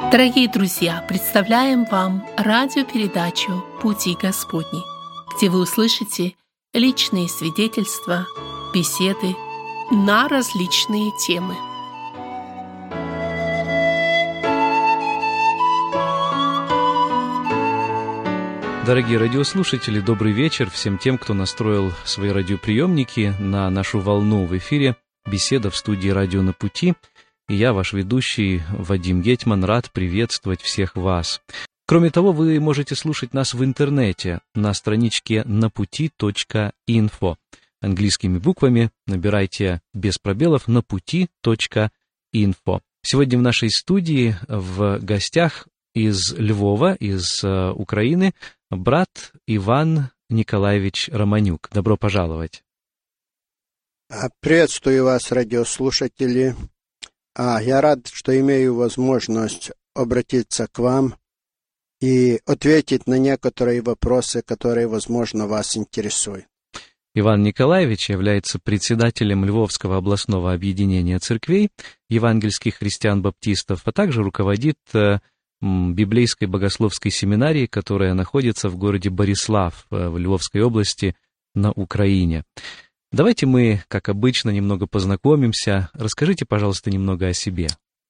Дорогие друзья, представляем вам радиопередачу «Пути Господни», где вы услышите личные свидетельства, беседы на различные темы. Дорогие радиослушатели, добрый вечер всем тем, кто настроил свои радиоприемники на нашу волну. В эфире беседа в студии «Радио на пути». И я, ваш ведущий Вадим Гетман, рад приветствовать всех вас. Кроме того, вы можете слушать нас в интернете на страничке naputi.info. Английскими буквами набирайте без пробелов naputi.info. Сегодня в нашей студии в гостях из Львова, из Украины, брат Иван Николаевич Романюк. Добро пожаловать. Приветствую вас, радиослушатели. Я рад, что имею возможность обратиться к вам и ответить на некоторые вопросы, которые, возможно, вас интересуют. Иван Николаевич является председателем Львовского областного объединения церквей евангельских христиан-баптистов, а также руководит библейской богословской семинарии, которая находится в городе Борислав в Львовской области на Украине. Давайте мы, как обычно, немного познакомимся. Расскажите, пожалуйста, немного о себе.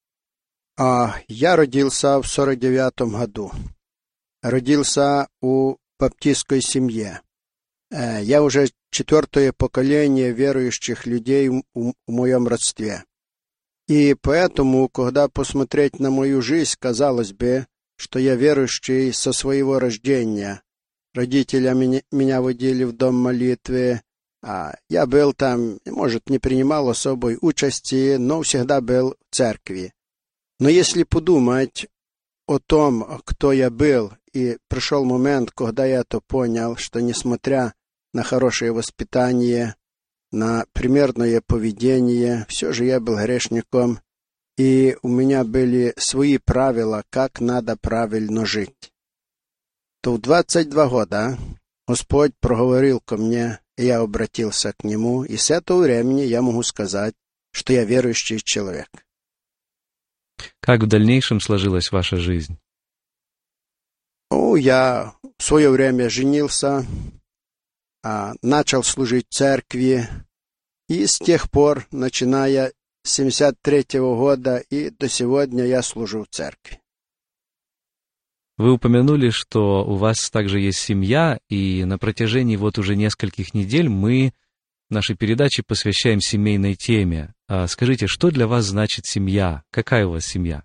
Я родился в 49-м году. Родился у баптистской семье. Я уже 4-е поколение верующих людей в моем родстве. И поэтому, когда посмотреть на мою жизнь, казалось бы, что я верующий со своего рождения. Родители меня водили в дом молитвы. Я был там, может, не принимал особой участи, но всегда был в церкви. Но если подумать о том, кто я был, и пришел момент, когда я это понял, что несмотря на хорошее воспитание, на примерное поведение, все же я был грешником, и у меня были свои правила, как надо правильно жить. То в 22 года Господь проговорил ко мне, и я обратился к Нему, и с этого времени я могу сказать, что я верующий человек. Как в дальнейшем сложилась ваша жизнь? Я в свое время женился, начал служить в церкви, и с тех пор, начиная с 73-го года и до сегодня, я служу в церкви. Вы упомянули, что у вас также есть семья, и на протяжении уже нескольких недель мы в нашей передаче посвящаем семейной теме. Скажите, что для вас значит семья? Какая у вас семья?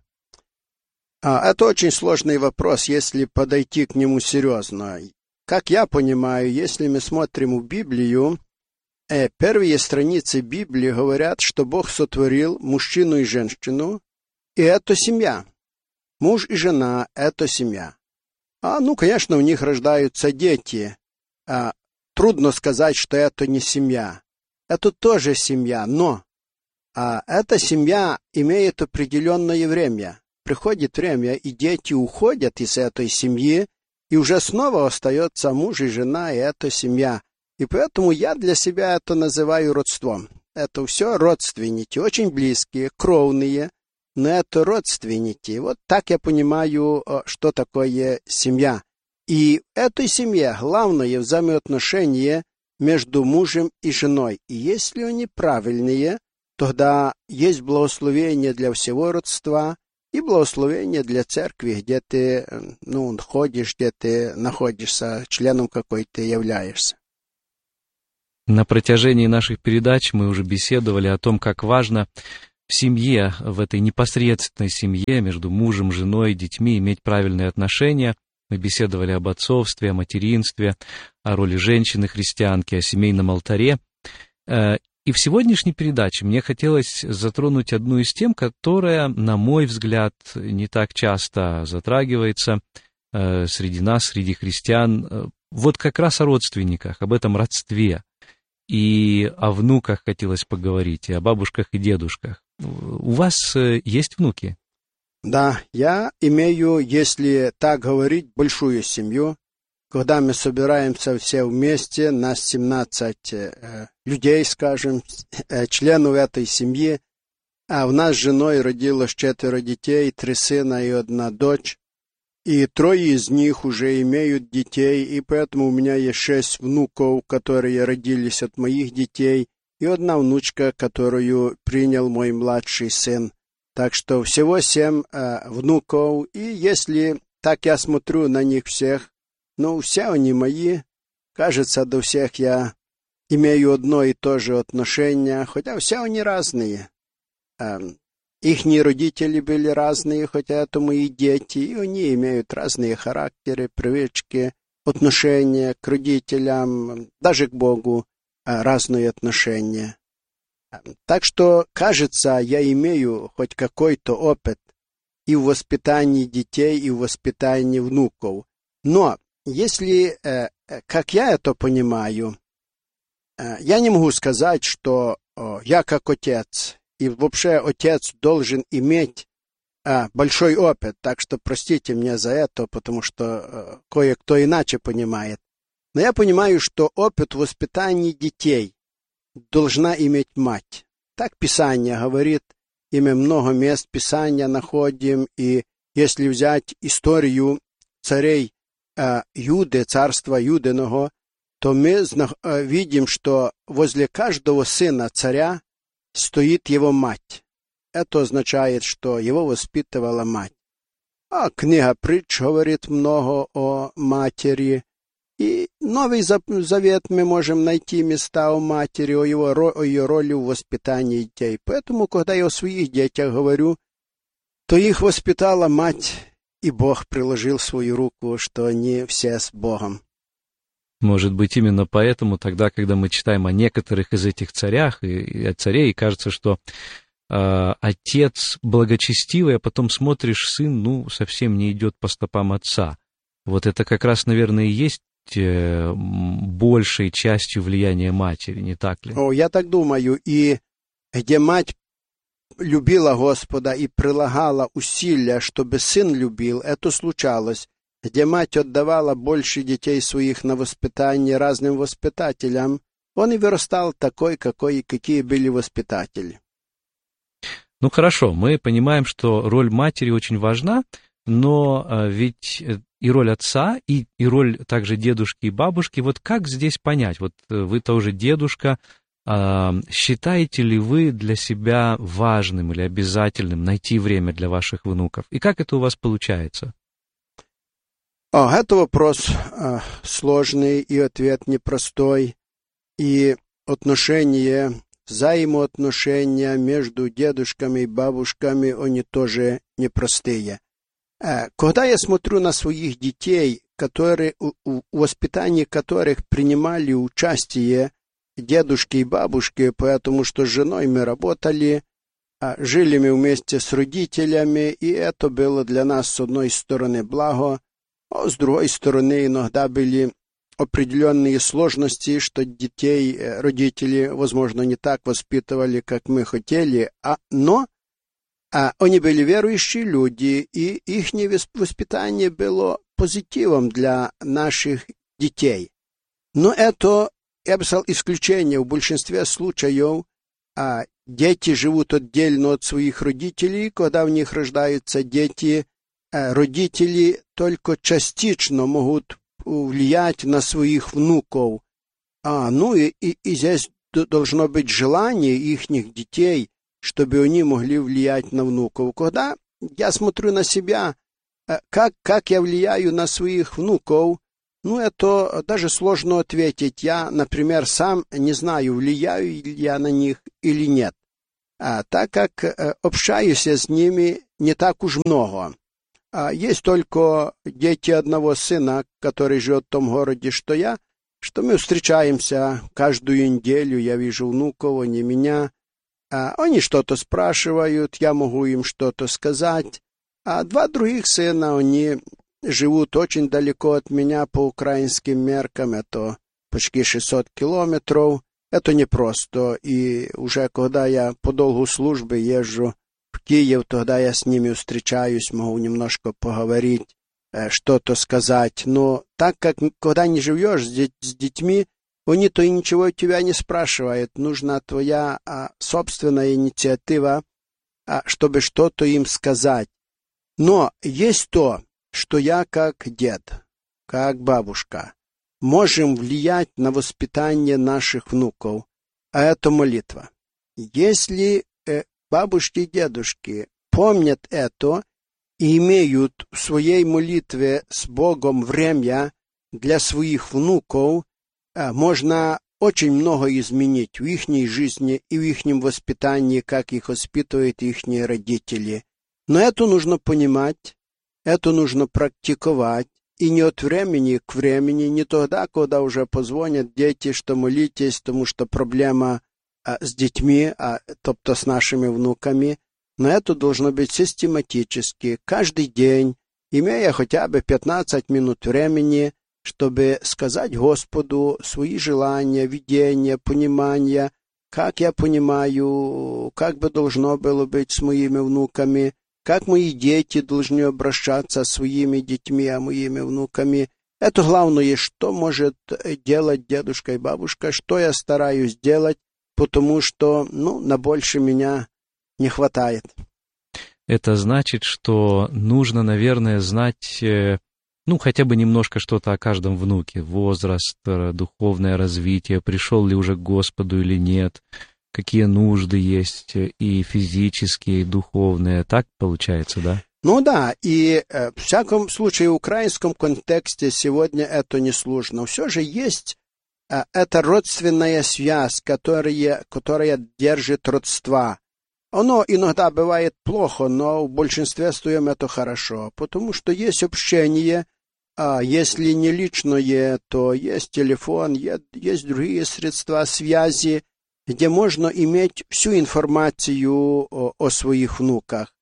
Это очень сложный вопрос, если подойти к нему серьезно. Как я понимаю, если мы смотрим в Библию, первые страницы Библии говорят, что Бог сотворил мужчину и женщину, и это семья. Муж и жена – это семья. Конечно, у них рождаются дети. Трудно сказать, что это не семья. Это тоже семья, но эта семья имеет определенное время. Приходит время, и дети уходят из этой семьи, и уже снова остается муж и жена, и это семья. И поэтому я для себя это называю родством. Это все родственники, очень близкие, кровные, но это родственники. Вот так я понимаю, что такое семья. И в этой семье главное взаимоотношение между мужем и женой. И если они правильные, тогда есть благословение для всего родства и благословение для церкви, где ты ходишь, где ты находишься, членом какой ты являешься. На протяжении наших передач мы уже беседовали о том, как важно в семье, в этой непосредственной семье между мужем, женой, детьми иметь правильные отношения. Мы беседовали об отцовстве, о материнстве, о роли женщины-христианки, о семейном алтаре. И в сегодняшней передаче мне хотелось затронуть одну из тем, которая, на мой взгляд, не так часто затрагивается среди нас, среди христиан. Вот как раз о родственниках, об этом родстве. И о внуках хотелось поговорить, и о бабушках и дедушках. У вас есть внуки? Да, я имею, если так говорить, большую семью. Когда мы собираемся все вместе, нас 17 людей, скажем, членов этой семьи, А в нас з жіною родилось 4 детей, 3 сына и 1 дочь. И 3 из них уже имеют детей, и поэтому у меня есть 6 внуков, которые родились от моих детей, и 1 внучка, которую принял мой младший сын. Так что всего 7 внуков, и если так я смотрю на них всех, ну, все они мои, кажется, до всех я имею одно и то же отношение, хотя все они разные. Ихние родители были разные, хотя это мои дети, и они имеют разные характеры, привычки, отношения к родителям, даже к Богу разные отношения. Так что, кажется, я имею хоть какой-то опыт и в воспитании детей, и в воспитании внуков. Но, если, как я это понимаю, я не могу сказать, что я как отец, и вообще отец должен иметь большой опыт, так что простите меня за это, потому что кое-кто иначе понимает. Но я понимаю, что опыт воспитания детей должна иметь мать. Так Писание говорит, и мы много мест Писания находим, и если взять историю царей Юды, царства Юдиного, то мы видим, что возле каждого сына царя стоит его мать. Это означает, что его воспитывала мать. А книга Притч говорит много о матери. И Новый Завет мы можем найти места о матери, о ее роли в воспитании детей. Поэтому, когда я о своих детях говорю, то их воспитала мать, и Бог приложил свою руку, что они все с Богом. Может быть, именно поэтому тогда, когда мы читаем о некоторых из этих царях и о царей, кажется, что отец благочестивый, а потом смотришь, сын, совсем не идет по стопам отца. Вот это как раз, наверное, и есть большей частью влияния матери, не так ли? Я так думаю. И где мать любила Господа и прилагала усилия, чтобы сын любил, это случалось. Где мать отдавала больше детей своих на воспитание разным воспитателям, он и вырастал такой, какие были воспитатели. Хорошо, мы понимаем, что роль матери очень важна, но ведь и роль отца, и роль также дедушки и бабушки, вот как здесь понять? Вот вы тоже дедушка, считаете ли вы для себя важным или обязательным найти время для ваших внуков? И как это у вас получается? Это вопрос сложный, и ответ непростой. И взаимоотношения между дедушками и бабушками, они тоже непростые. Когда я смотрю на своих детей, в воспитании которых принимали участие дедушки и бабушки, потому что с женой мы работали, жили мы вместе с родителями, и это было для нас, с одной стороны, благо, а с другой стороны, иногда были определенные сложности, что детей родители, возможно, не так воспитывали, как мы хотели, но они были верующие люди, и их воспитание было позитивом для наших детей. Но это, я бы сказал, исключение. В большинстве случаев дети живут отдельно от своих родителей, когда в них рождаются дети, родители только частично могут влиять на своих внуков. И здесь должно быть желание ихних детей, чтобы они могли влиять на внуков. Когда я смотрю на себя, как я влияю на своих внуков, это даже сложно ответить. Я, например, сам не знаю, влияю ли я на них или нет. Так как общаюсь с ними не так уж много. Есть только дети одного сына, который живет в том городе, что мы встречаемся каждую неделю, я вижу внуков, они меня. Они что-то спрашивают, я могу им что-то сказать. 2 других сына, они живут очень далеко от меня по украинским меркам, это почти 600 километров. Это непросто, и уже когда я по долгу службы езжу в Киев, тогда я с ними встречаюсь, могу немножко поговорить, что-то сказать. Но так как, когда не живешь с детьми, они-то и ничего у тебя не спрашивают. Нужна твоя собственная инициатива, чтобы что-то им сказать. Но есть то, что я как дед, как бабушка, можем влиять на воспитание наших внуков, а это молитва. Если бабушки и дедушки помнят это и имеют в своей молитве с Богом время для своих внуков, можно очень много изменить в их жизни и в их воспитании, как их воспитывают их родители. Но это нужно понимать, это нужно практиковать, и не от времени к времени, не тогда, когда уже позвонят дети, что молитесь, потому что проблема с детьми, тобто с нашими внуками. Но это должно быть систематически, каждый день, имея хотя бы 15 минут времени, чтобы сказать Господу свои желания, видения, понимания, как я понимаю, как бы должно было быть с моими внуками, как мои дети должны обращаться с своими детьми, а моими внуками. Это главное, что может делать дедушка и бабушка, что я стараюсь делать, потому что, на больше меня не хватает. Это значит, что нужно, наверное, знать, хотя бы немножко что-то о каждом внуке. Возраст, духовное развитие, пришел ли уже к Господу или нет, какие нужды есть и физические, и духовные. Так получается, да? Да, и в всяком случае в украинском контексте сегодня это не сложно. Все же есть эта родственная связь, которая держит родства. Оно иногда бывает плохо, но в большинстве своем это хорошо, потому что есть общение, если не личное, то есть телефон, есть другие средства связи, где можно иметь всю информацию о своих внуках.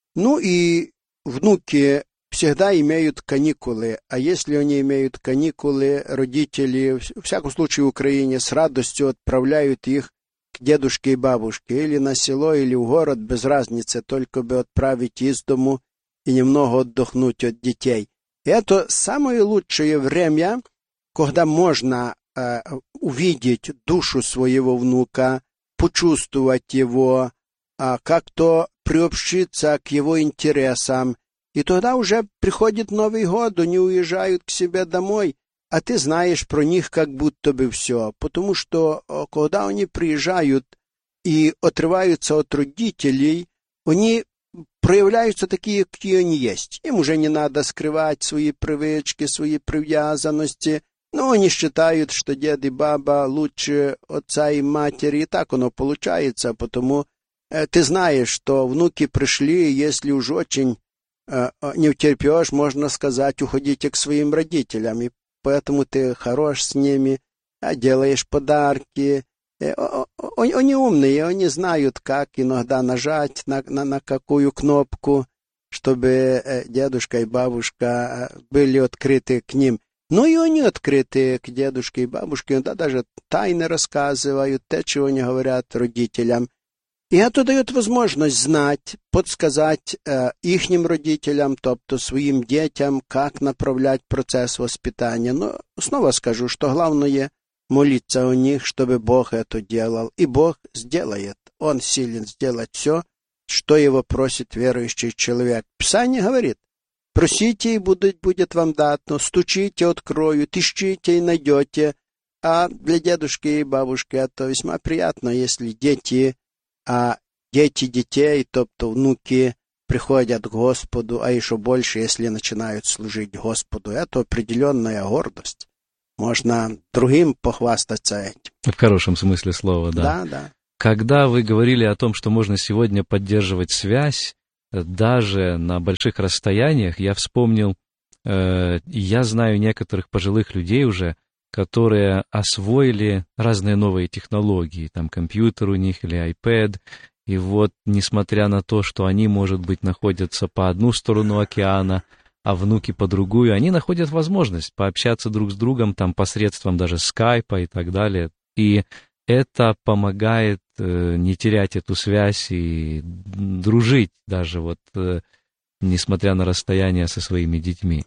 И внуки всегда имеют каникулы, а если они имеют каникулы, родители, в всяком случае в Украине, с радостью отправляют их к дедушке и бабушке, или на село, или в город, без разницы, только бы отправить из дому и немного отдохнуть от детей. И это самое лучшее время, когда можно увидеть душу своего внука, почувствовать его, как-то приобщиться к его интересам. И тогда уже приходит Новый год, они уезжают к себе домой, а ты знаешь про них как будто бы все. Потому что, когда они приезжают и отрываются от родителей, они проявляются такие, какие они есть. Им уже не надо скрывать свои привычки, свои привязанности. Но они считают, что дед и баба лучше отца и матери. И так оно получается, потому ты знаешь, что внуки пришли, если уж очень не утерпешь, можно сказать, уходите к своим родителям. И поэтому ты хорош с ними, делаешь подарки. Они умные, они знают, как иногда нажать на какую кнопку, чтобы дедушка и бабушка были открыты к ним. И они открыты к дедушке и бабушке, иногда даже тайны рассказывают, те, чего они говорят родителям. И это дает возможность знать, подсказать ихним родителям, тобто своим детям, как направлять процесс воспитания. Но снова скажу, что главное молиться о них, чтобы Бог это делал. И Бог сделает. Он силен сделать все, что его просит верующий человек. Писание говорит: просите, и будет вам дано, стучите, откроют, ищите и найдете. А для дедушки и бабушки это весьма приятно, если дети детей, тобто внуки, приходят к Господу, а еще больше, если начинают служить Господу. Это определенная гордость. Можно другим похвастаться этим. В хорошем смысле слова, да. Да. Когда вы говорили о том, что можно сегодня поддерживать связь, даже на больших расстояниях, я вспомнил, я знаю некоторых пожилых людей уже, которые освоили разные новые технологии, там компьютер у них или iPad, и вот, несмотря на то, что они, может быть, находятся по одну сторону океана, а внуки по другую, они находят возможность пообщаться друг с другом, там, посредством даже скайпа и так далее, и это помогает не терять эту связь и дружить даже вот, несмотря на расстояние со своими детьми.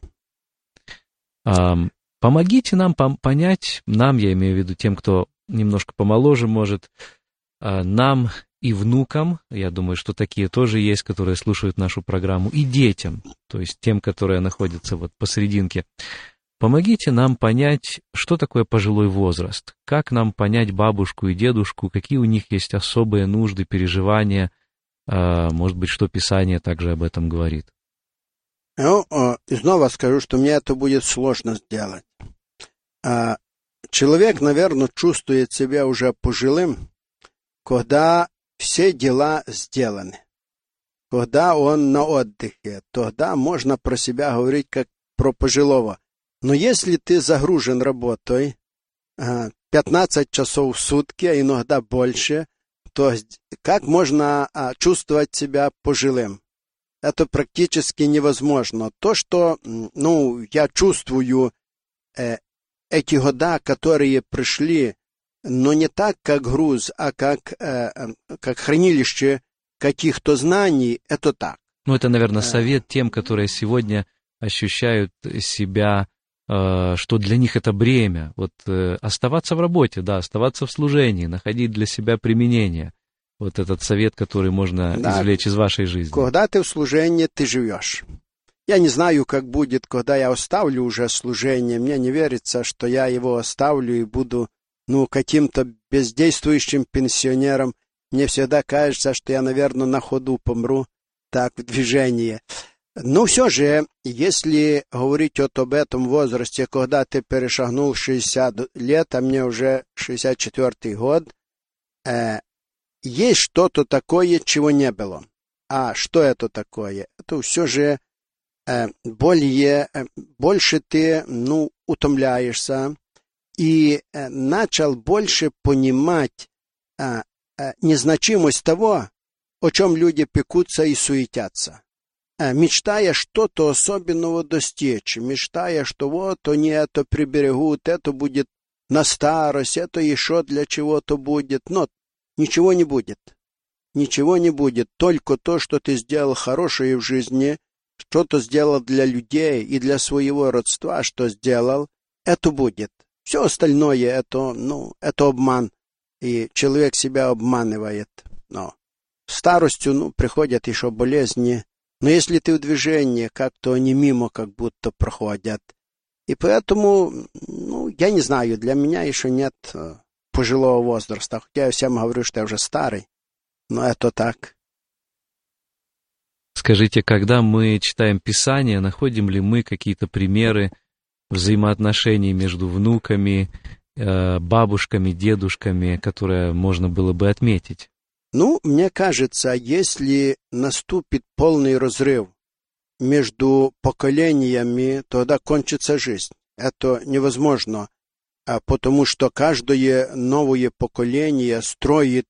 Помогите нам понять, нам, я имею в виду тем, кто немножко помоложе может, нам и внукам, я думаю, что такие тоже есть, которые слушают нашу программу, и детям, то есть тем, которые находятся вот посерединке. Помогите нам понять, что такое пожилой возраст, как нам понять бабушку и дедушку, какие у них есть особые нужды, переживания, может быть, что Писание также об этом говорит. Ну, и снова скажу, что мне это будет сложно сделать. Человек, наверное, чувствует себя уже пожилым, когда все дела сделаны, когда он на отдыхе, тогда можно про себя говорить как про пожилого. Но если ты загружен работой 15 часов в сутки, а иногда больше, то как можно чувствовать себя пожилым? Это практически невозможно. То, что я чувствую эти года, которые пришли, но не так, как груз, а как хранилище каких-то знаний, это так. Ну, это, наверное, совет тем, которые сегодня ощущают себя, что для них это бремя. Вот оставаться в работе, да, оставаться в служении, находить для себя применение. Вот этот совет, который можно извлечь из вашей жизни. Когда ты в служении, ты живешь. Я не знаю, как будет, когда я оставлю уже служение. Мне не верится, что я его оставлю и буду каким-то бездействующим пенсионером. Мне всегда кажется, что я, наверное, на ходу помру, так, в движении. Но все же, если говорить об этом возрасте, когда ты перешагнул 60 лет, а мне уже 64-й год, есть что-то такое, чего не было. А что это такое? Это все же больше ты, утомляешься и начал больше понимать незначимость того, о чем люди пекутся и суетятся, мечтая что-то особенного достичь, мечтая, что вот они это приберегут, это будет на старость, это еще для чего-то будет, но ничего не будет. Ничего не будет, только то, что ты сделал хорошее в жизни, что-то сделал для людей и для своего родства, что сделал, это будет. Все остальное это обман, и человек себя обманывает. Но старостью, приходят еще болезни, но если ты в движении, как-то они мимо как будто проходят. И поэтому, я не знаю, для меня еще нет пожилого возраста, хотя я всем говорю, что я уже старый, но это так. Скажите, когда мы читаем Писание, находим ли мы какие-то примеры взаимоотношений между внуками, бабушками, дедушками, которые можно было бы отметить? Мне кажется, если наступит полный разрыв между поколениями, тогда кончится жизнь. Это невозможно, потому что каждое новое поколение строит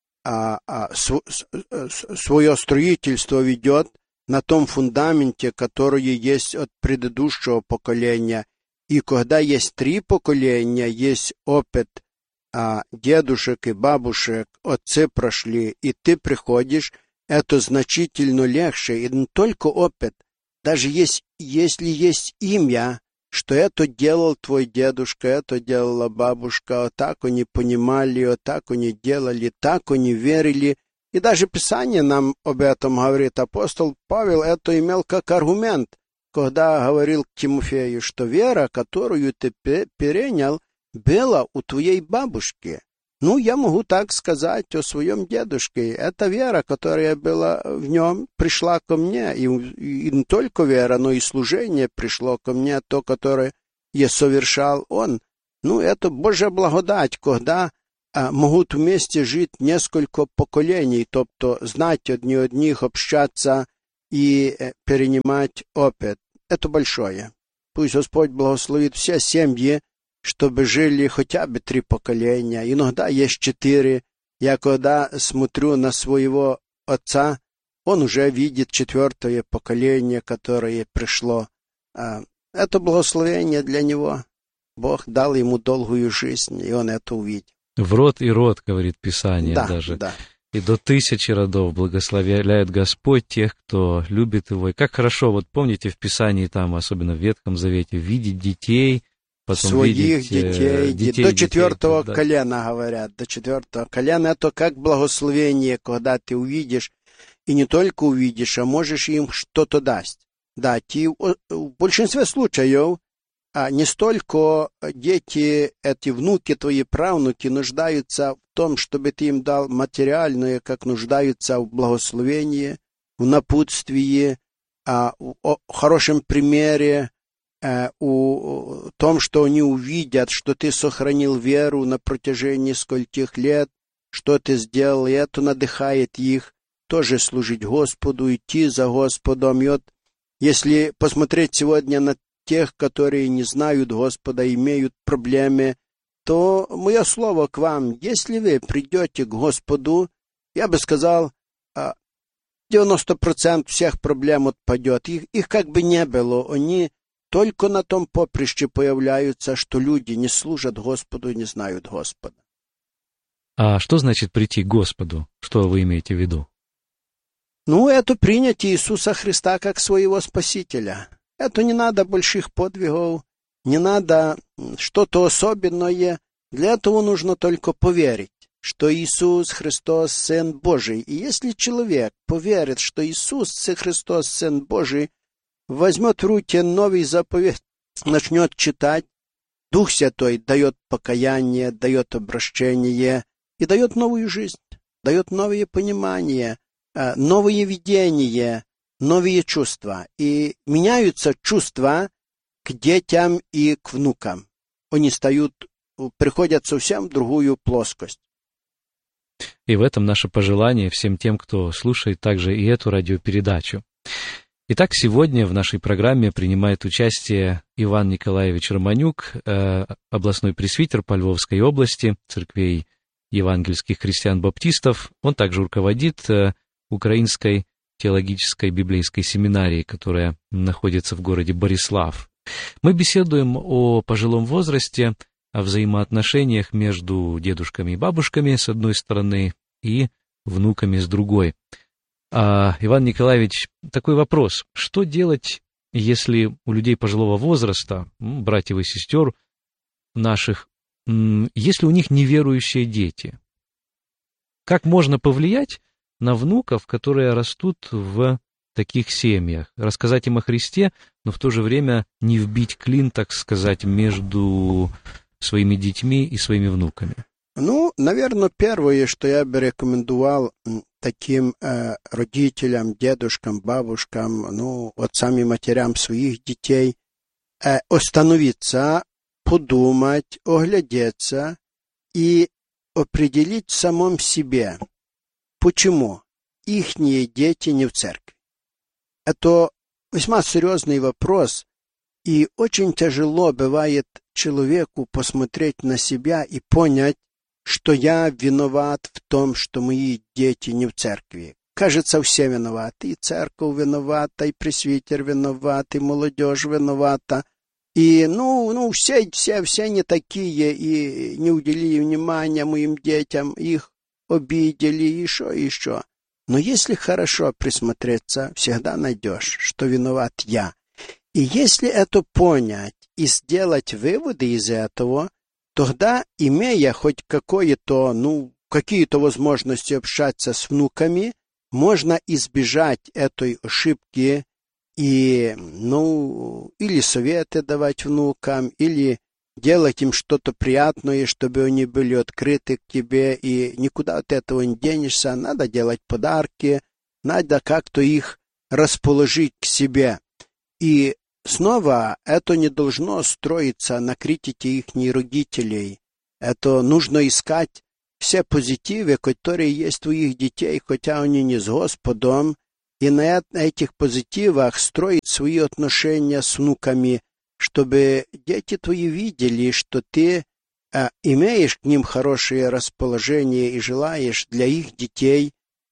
свое строительство ведет на том фундаменте, который есть от предыдущего поколения. И когда есть 3 поколения, есть опыт дедушек и бабушек, отцы прошли, и ты приходишь, это значительно легче. И не только опыт, даже если есть имя, что это делал твой дедушка, это делала бабушка, так они понимали, так они делали, так они верили. И даже Писание нам об этом говорит. Апостол Павел это имел как аргумент, когда говорил к Тимофею, что вера, которую ты перенял, была у твоей бабушки. Я могу так сказать о своем дедушке. Эта вера, которая была в нем, пришла ко мне. И не только вера, но и служение пришло ко мне, то, которое я совершал он. Это Божья благодать, когда могут вместе жить несколько поколений, тобто знать одни одних, общаться и перенимать опыт. Это большое. Пусть Господь благословит все семьи, чтобы жили хотя бы 3 поколения. Иногда есть 4. Я когда смотрю на своего отца, он уже видит 4-е поколение, которое пришло. Это благословение для него. Бог дал ему долгую жизнь, и он это увидел. В род и род, говорит Писание, да, даже. Да. И до 1000 родов благословляет Господь тех, кто любит Его. И как хорошо, вот помните в Писании, там, особенно в Ветхом Завете, видеть детей, потом своих видеть детей, до четвертого колена, говорят, до четвертого колена. Это как благословение, когда ты увидишь, и не только увидишь, а можешь им что-то дать. И в большинстве случаев не столько дети, эти внуки твои, правнуки, нуждаются в том, чтобы ты им дал материальное, как нуждаются в благословении, в напутствии, в хорошем примере, о том, что они увидят, что ты сохранил веру на протяжении скольких лет, что ты сделал, и это надыхает их тоже служить Господу, идти за Господом. И вот, если посмотреть сегодня на тех, которые не знают Господа, имеют проблемы, то мое слово к вам: если вы придете к Господу, я бы сказал, 90% всех проблем отпадет. Их как бы не было, они только на том поприще появляются, что люди не служат Господу и не знают Господа. А что значит прийти к Господу? Что вы имеете в виду? Это принять Иисуса Христа как своего Спасителя. Это не надо больших подвигов, не надо что-то особенное. Для этого нужно только поверить, что Иисус Христос Сын Божий. И если человек поверит, что Иисус Христос Сын Божий, возьмет в руки новый заповедь, начнет читать, Дух Святой дает покаяние, дает обращение и дает новую жизнь, дает новые понимания, новые видения, новые чувства. И меняются чувства к детям и к внукам. Они приходят совсем в другую плоскость. И в этом наше пожелание всем тем, кто слушает также и эту радиопередачу. Итак, сегодня в нашей программе принимает участие Иван Николаевич Романюк, областной пресвитер по Львовской области, церквей евангельских христиан-баптистов. Он также руководит Украинской теологической библейской семинарией, которая находится в городе Борислав. Мы беседуем о пожилом возрасте, о взаимоотношениях между дедушками и бабушками с одной стороны и внуками с другой. Иван Николаевич, такой вопрос. Что делать, если у людей пожилого возраста, братьев и сестер наших, если у них неверующие дети? Как можно повлиять на внуков, которые растут в таких семьях? Рассказать им о Христе, но в то же время не вбить клин, так сказать, между своими детьми и своими внуками? Наверное, первое, что я бы рекомендовал таким родителям, дедушкам, бабушкам, отцам и матерям своих детей, остановиться, подумать, оглядеться и определить в самом себе, почему ихние дети не в церкви. Это весьма серьезный вопрос, и очень тяжело бывает человеку посмотреть на себя и понять, что я виноват в том, что мои дети не в церкви. Кажется, все виноваты. И церковь виновата, и пресвитер виноват, и молодежь виновата. И, все не такие, и не уделили внимания моим детям, их обидели, и еще. Но если хорошо присмотреться, всегда найдешь, что виноват я. И если это понять и сделать выводы из этого, тогда, имея хоть какие-то возможности общаться с внуками, можно избежать этой ошибки и, или советы давать внукам, или делать им что-то приятное, чтобы они были открыты к тебе, и никуда от этого не денешься. Надо делать подарки, надо как-то их расположить к себе. И снова, это не должно строиться на критике их родителей. Это нужно искать все позитивы, которые есть у их детей, хотя они не с Господом, и на этих позитивах строить свои отношения с внуками, чтобы дети твои видели, что ты имеешь к ним хорошее расположение и желаешь для их детей,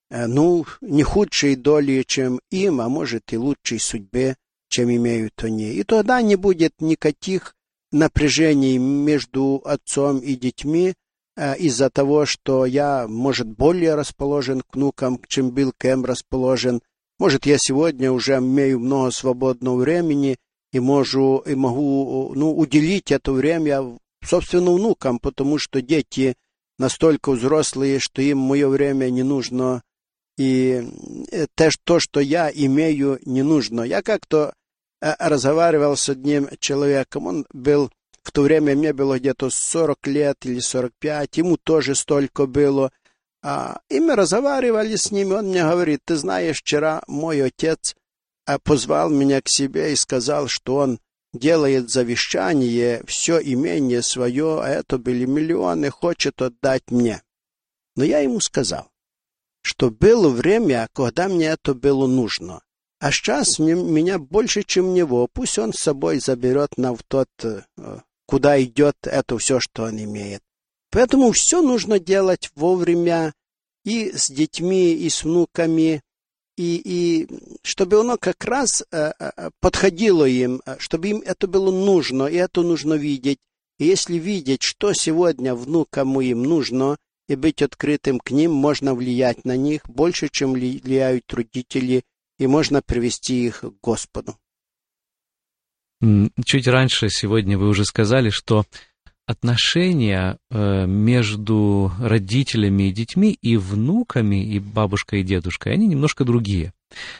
не худшей доли, чем им, а может и лучшей судьбе, чем имеют они. И тогда не будет никаких напряжений между отцом и детьми из-за того, что я, может, более расположен к внукам, чем был к им расположен. Может, я сегодня уже имею много свободного времени, и могу уделить это время, собственно, внукам, потому что дети настолько взрослые, что им мое время не нужно, и то, что я имею, не нужно. Я как-то разговаривал с одним человеком, он был, в то время мне было где-то 40 лет или 45, ему тоже столько было, и мы разговаривали с ним, он мне говорит: ты знаешь, вчера мой отец позвал меня к себе и сказал, что он делает завещание, все имение свое, а это были миллионы, хочет отдать мне. Но я ему сказал, что было время, когда мне это было нужно, а сейчас меня больше, чем него, пусть он с собой заберет куда идет это все, что он имеет. Поэтому все нужно делать вовремя и с детьми, и с внуками, и чтобы оно как раз подходило им, чтобы им это было нужно, и это нужно видеть. И если видеть, что сегодня внукам моим нужно, и быть открытым к ним, можно влиять на них больше, чем влияют родители, и можно привести их к Господу. Чуть раньше сегодня вы уже сказали, что отношения между родителями и детьми, и внуками, и бабушкой, и дедушкой, они немножко другие.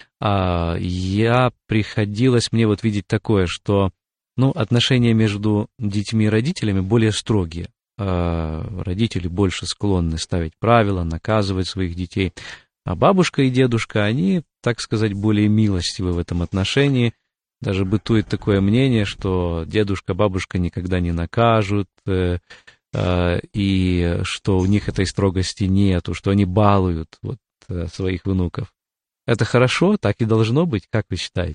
Приходилось мне видеть такое, что отношения между детьми и родителями более строгие. Родители больше склонны ставить правила, наказывать своих детей. А бабушка и дедушка, они, так сказать, более милостивы в этом отношении. Даже бытует такое мнение, что дедушка, бабушка никогда не накажут, и что у них этой строгости нету, что они балуют своих внуков. Это хорошо? Так и должно быть? Как вы считаете?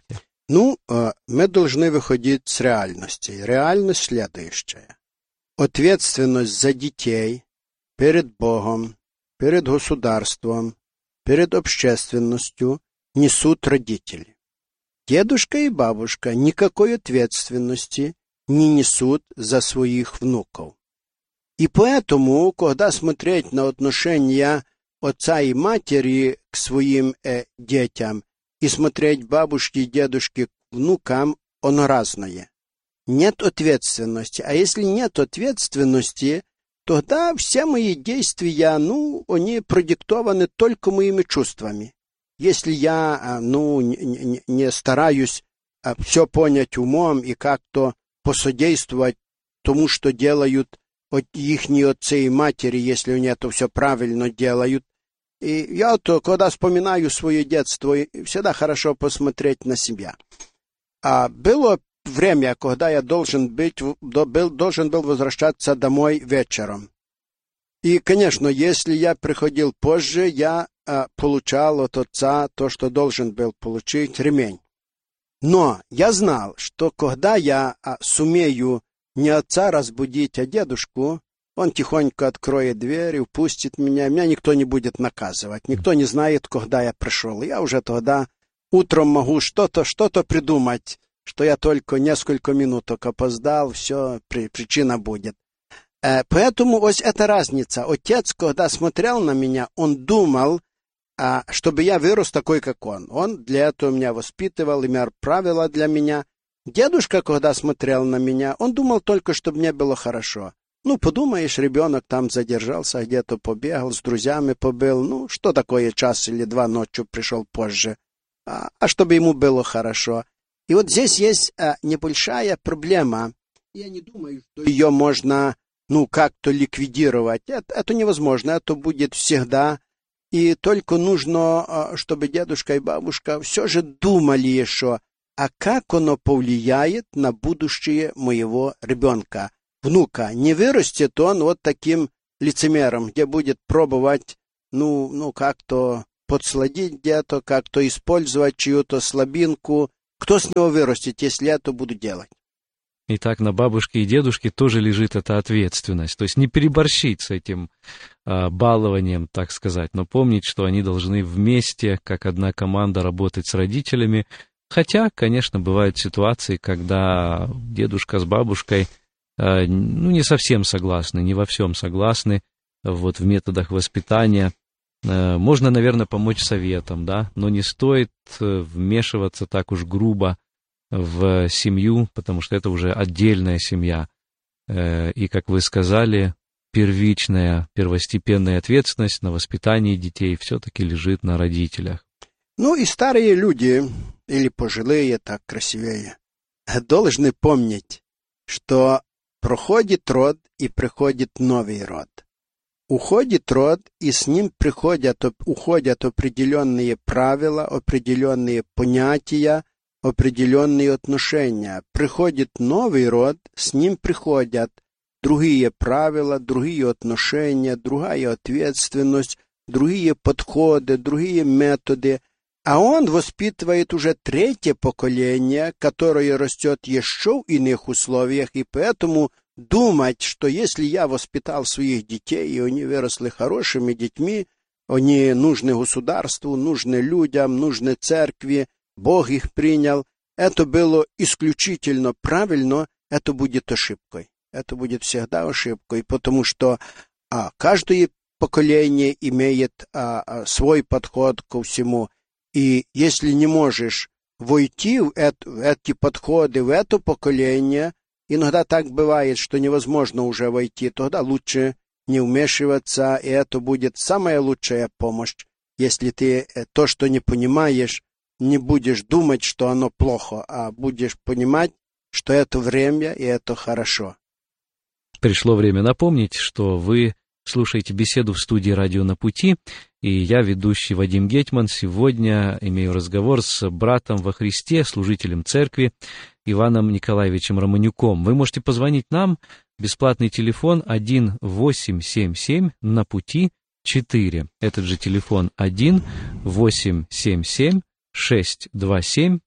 Мы должны выходить с реальности. Реальность следующая. Ответственность за детей перед Богом, перед государством, перед общественностью несут родители. Дедушка и бабушка никакой ответственности не несут за своих внуков. И поэтому, когда смотреть на отношения отца и матери к своим детям и смотреть бабушки и дедушки к внукам, оно разное. Нет ответственности. А если нет ответственности, тогда все мои действия, они продиктованы только моими чувствами. Если я, не стараюсь все понять умом и как-то посодействовать тому, что делают ихние отцы и матери, если они это все правильно делают. И я когда вспоминаю свое детство, всегда хорошо посмотреть на себя. Было время, когда я должен был возвращаться домой вечером. И, конечно, если я приходил позже, я получал от отца то, что должен был получить, ремень. Но я знал, что когда я сумею не отца разбудить, а дедушку, он тихонько откроет дверь и впустит меня никто не будет наказывать, никто не знает, когда я пришел. Я уже тогда утром могу что-то придумать, что я только несколько минут опоздал, все, причина будет. Поэтому это разница. Отец, когда смотрел на меня, он думал, чтобы я вырос такой, как он. Он для этого меня воспитывал, имел правила для меня. Дедушка, когда смотрел на меня, он думал только, чтобы мне было хорошо. Подумаешь, ребенок там задержался, где-то побегал, с друзьями побыл. Что такое, час или два ночью пришел позже. А чтобы ему было хорошо. И здесь есть небольшая проблема. Я не думаю, что ее можно, как-то ликвидировать. Это невозможно, это будет всегда. И только нужно, чтобы дедушка и бабушка все же думали еще, как оно повлияет на будущее моего ребенка, внука. Не вырастет он таким лицемером, где будет пробовать, как-то подсладить где-то, как-то использовать чью-то слабинку. Кто с него вырастет, если я это буду делать? Итак, на бабушке и дедушке тоже лежит эта ответственность. То есть не переборщить с этим балованием, так сказать, но помнить, что они должны вместе, как одна команда, работать с родителями. Хотя, конечно, бывают ситуации, когда дедушка с бабушкой не совсем согласны, не во всем согласны в методах воспитания. Можно, наверное, помочь советом, да, но не стоит вмешиваться так уж грубо в семью, потому что это уже отдельная семья. И, как вы сказали, первичная, первостепенная ответственность на воспитание детей все-таки лежит на родителях. Ну и старые люди, или пожилые, так красивее, должны помнить, что проходит род и приходит новый род. Уходит род, и с ним уходят определенные правила, определенные понятия, определенные отношения. Приходит новый род, с ним приходят другие правила, другие отношения, другая ответственность, другие подходы, другие методы. А он воспитывает уже третье поколение, которое растет еще в иных условиях, и поэтому думать, что если я воспитал своих детей, и они выросли хорошими детьми, они нужны государству, нужны людям, нужны церкви, Бог их принял, это было исключительно правильно, это будет ошибкой. Это будет всегда ошибкой, потому что каждое поколение имеет свой подход ко всему. И если не можешь войти в эти подходы, в это поколение, иногда так бывает, что невозможно уже войти, тогда лучше не вмешиваться, и это будет самая лучшая помощь, если ты то, что не понимаешь, не будешь думать, что оно плохо, а будешь понимать, что это время и это хорошо. Пришло время напомнить, что вы слушаете беседу в студии «Радио на пути», и я, ведущий Вадим Гетман, сегодня имею разговор с братом во Христе, служителем церкви Иваном Николаевичем Романюком. Вы можете позвонить нам, бесплатный телефон 1877 на пути 4. Этот же телефон 1877 627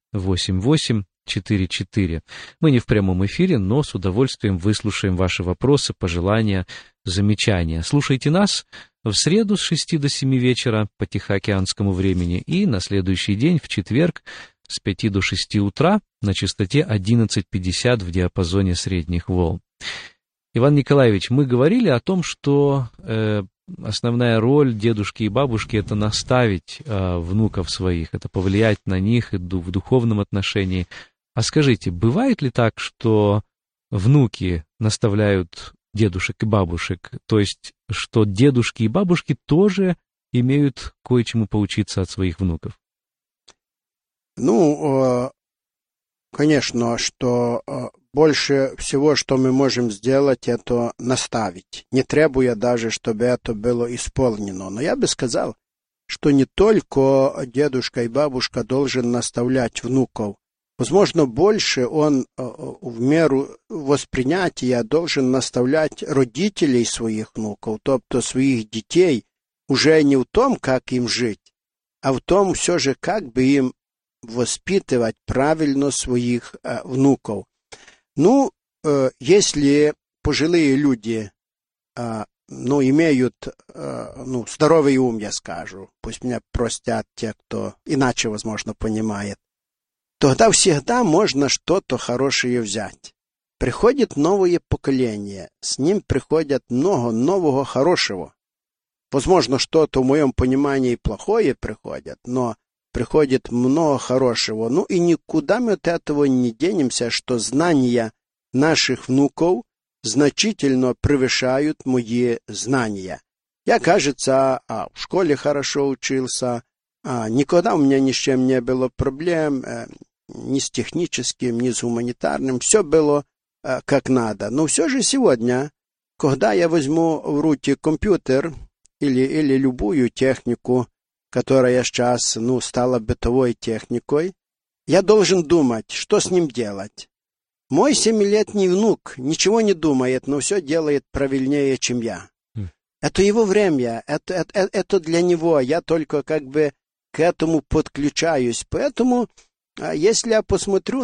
8844. Мы не в прямом эфире, но с удовольствием выслушаем ваши вопросы, пожелания, замечания. Слушайте нас в среду с 6 до 7 вечера по тихоокеанскому времени и на следующий день, в четверг, с 5 до 6 утра на частоте 1150 в диапазоне средних волн. Иван Николаевич, мы говорили о том, что основная роль дедушки и бабушки — это наставить внуков своих, это повлиять на них в духовном отношении. А скажите, бывает ли так, что внуки наставляют дедушек и бабушек, то есть что дедушки и бабушки тоже имеют кое-чему поучиться от своих внуков? Ну, конечно, что больше всего, что мы можем сделать, это наставить, не требуя даже, чтобы это было исполнено. Но я бы сказал, что не только дедушка и бабушка должен наставлять внуков. Возможно, больше он в меру воспринятия должен наставлять родителей своих внуков, тобто своих детей, уже не в том, как им жить, а в том все же, как бы им воспитывать правильно своих внуков. Ну, если пожилые люди, имеют, здоровый ум, я скажу, пусть меня простят те, кто иначе, возможно, понимает, тогда всегда можно что-то хорошее взять. Приходит новое поколение, с ним приходит много нового хорошего. Возможно, что-то в моем понимании плохое приходит, но приходит много хорошего. Ну и никуда мы от этого не денемся, что знания наших внуков значительно превышают мои знания. Я, кажется, в школе хорошо учился, никогда у меня ни с чем не было проблем, ни с техническим, ни с гуманитарным, все было как надо. Но все же сегодня, когда я возьму в руки компьютер или любую технику, которая сейчас, стала бытовой техникой, я должен думать, что с ним делать. Мой 7-летний внук ничего не думает, но все делает правильнее, чем я. Это его время, это для него, я только как бы к этому подключаюсь. Поэтому, если я посмотрю